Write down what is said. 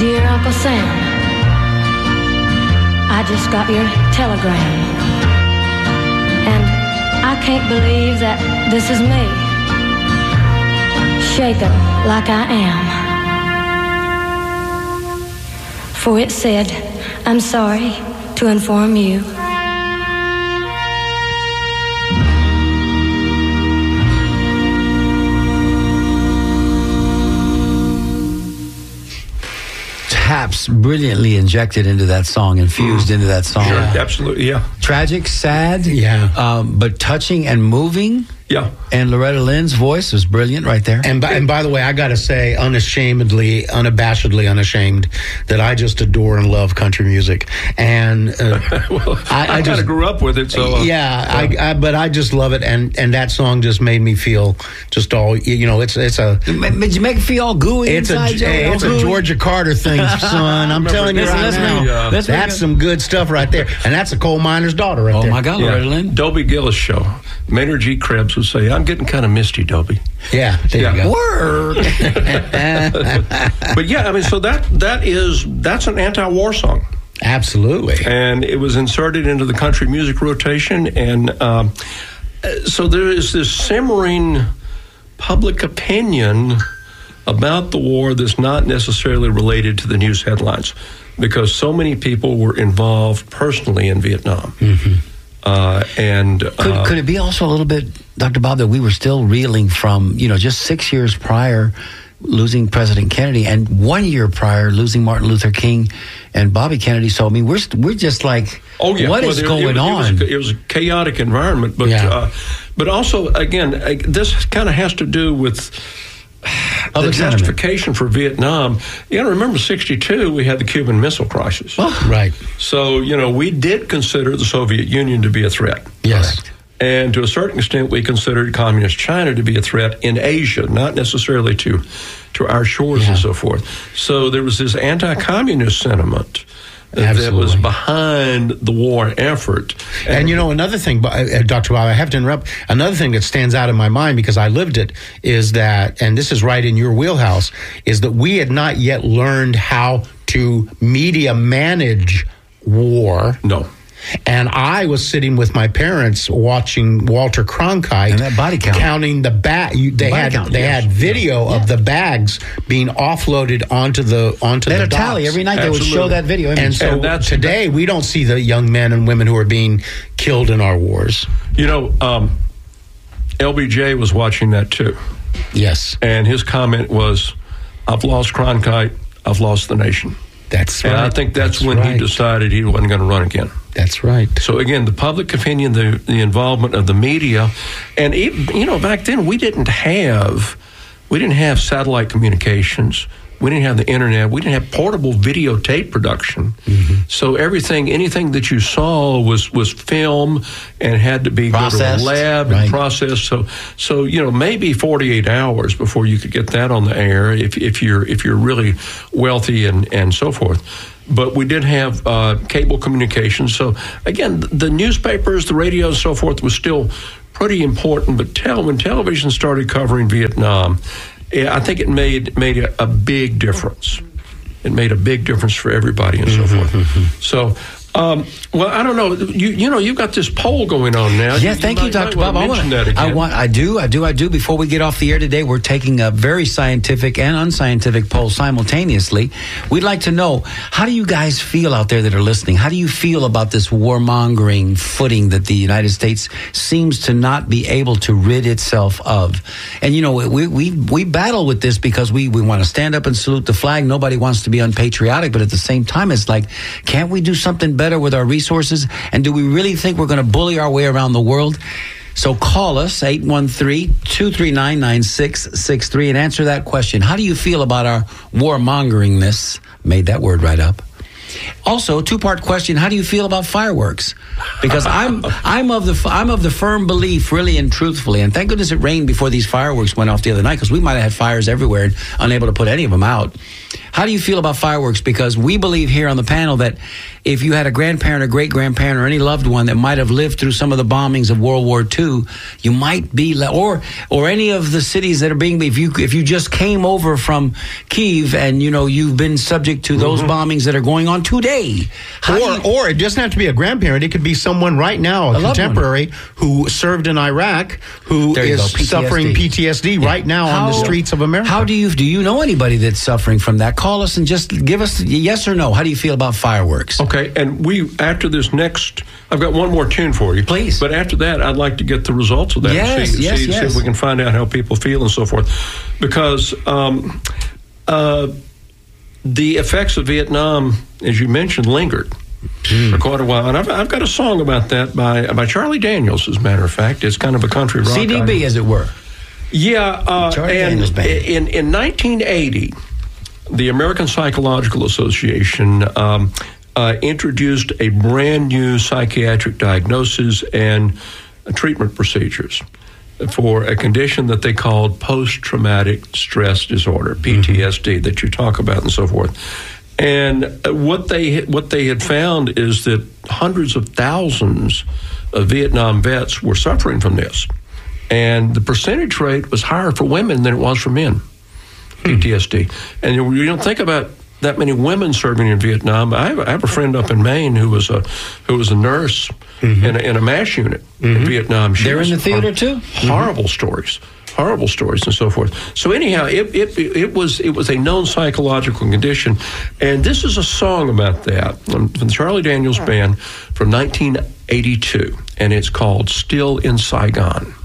Dear Uncle Sam, I just got your telegram, and I can't believe that this is me, shaken like I am. For it said, I'm sorry to inform you. Taps brilliantly injected into that song, infused into that song. Sure, absolutely, yeah. Tragic, sad, yeah, but touching and moving. Yeah. And Loretta Lynn's voice was brilliant right there. And by the way, I got to say, unabashedly unashamed, that I just adore and love country music. And well, I kind of grew up with it, so but I just love it. And that song just made me feel just all, you know, it's a. Did you make it feel all gooey? It's a Georgia Carter thing, son. I'm telling you right now, that's some good stuff right there. And that's a coal miner's daughter right there. Oh my God, Loretta Lynn. Dobie Gillis show. Maynard G. Krebs would say, "I'm getting kind of misty, Dobie." Yeah, there you go. Word. But yeah, I mean, so that's an anti-war song. Absolutely. And it was inserted into the country music rotation, and so there is this simmering public opinion about the war that's not necessarily related to the news headlines, because so many people were involved personally in Vietnam. Mm-hmm. Could it be also a little bit, Dr. Bob, that we were still reeling from, just 6 years prior losing President Kennedy, and 1 year prior losing Martin Luther King and Bobby Kennedy? So I mean, we're just like, what is going on? It was a chaotic environment, but also again, this kind of has to do with the justification for Vietnam. You got to remember, 1962, we had the Cuban Missile Crisis. Oh, right. So, we did consider the Soviet Union to be a threat. Yes. Correct. And to a certain extent, we considered Communist China to be a threat in Asia, not necessarily to our shores and so forth. So there was this anti-communist sentiment that was behind the war effort. And another thing, Dr. Bob, I have to interrupt, another thing that stands out in my mind, because I lived it, is that, and this is right in your wheelhouse, is that we had not yet learned how to media manage war. No. And I was sitting with my parents watching Walter Cronkite and that body count, counting the bag. They had video of the bags being offloaded onto the they had a docks. tally every night. Absolutely. They would show that video. And so today we don't see the young men and women who are being killed in our wars. LBJ was watching that too. Yes, and his comment was, "I've lost Cronkite. I've lost the nation." That's right. And I think that's when he decided he wasn't going to run again. That's right. So again, the public opinion, the involvement of the media, and even, back then we didn't have satellite communications. We didn't have the internet. We didn't have portable videotape production. Mm-hmm. So anything that you saw was film and had to be processed, go to a lab and processed. So maybe 48 hours before you could get that on the air if you're really wealthy and so forth. But we did have cable communications. So again, the newspapers, the radio, and so forth was still pretty important. But when television started covering Vietnam, I think it made a big difference. It made a big difference for everybody and so forth. So, well, I don't know. You've got this poll going on now. Yeah, thank you, Dr. Bob. I do. Before we get off the air today, we're taking a very scientific and unscientific poll simultaneously. We'd like to know, how do you guys feel out there that are listening? How do you feel about this warmongering footing that the United States seems to not be able to rid itself of? And, we battle with this because we want to stand up and salute the flag. Nobody wants to be unpatriotic, but at the same time, it's like, can't we do something better with our resources? And do we really think we're going to bully our way around the world? So call us, 813-239-9663, and answer that question. How do you feel about our warmongeringness? Made that word right up. Also, two-part question: how do you feel about fireworks? Because I'm of the firm belief, really and truthfully, and thank goodness it rained before these fireworks went off the other night, because we might have had fires everywhere and unable to put any of them out. How do you feel about fireworks? Because we believe here on the panel that if you had a grandparent or great-grandparent or any loved one that might have lived through some of the bombings of World War II, you might be, or any of the cities that are being, if you just came over from Kyiv and, you've been subject to those bombings that are going on today. Or it doesn't have to be a grandparent. It could be someone right now, a contemporary who served in Iraq, who is suffering PTSD right now on the streets of America. How do you know anybody that's suffering from that? Call us and just give us yes or no. How do you feel about fireworks? Okay, and after this next, I've got one more tune for you. Please. But after that, I'd like to get the results of that. Yes. See if we can find out how people feel and so forth. Because the effects of Vietnam, as you mentioned, lingered for quite a while. And I've got a song about that by Charlie Daniels, as a matter of fact. It's kind of a country rock. CDB, as it were. Yeah, and in 1980, the American Psychological Association introduced a brand new psychiatric diagnosis and treatment procedures for a condition that they called post-traumatic stress disorder, PTSD, that you talk about and so forth. And what they had found is that hundreds of thousands of Vietnam vets were suffering from this. And the percentage rate was higher for women than it was for men, PTSD. And you don't think about that many women serving in Vietnam. I have a friend up in Maine who was a nurse in a MASH unit in Vietnam. They're in the theater too? Horrible stories and so forth. So anyhow, it was a known psychological condition, and this is a song about that from the Charlie Daniels Band from 1982, and it's called "Still in Saigon."